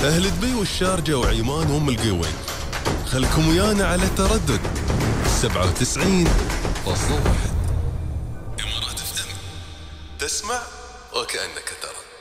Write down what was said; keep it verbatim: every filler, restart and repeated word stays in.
أهل دبي والشارجة وعيمان وأم القوين، خلكم ويانا على تردد سبعة وتسعين فاصلة واحد إمارات اف ام. تسمع وكأنك ترى.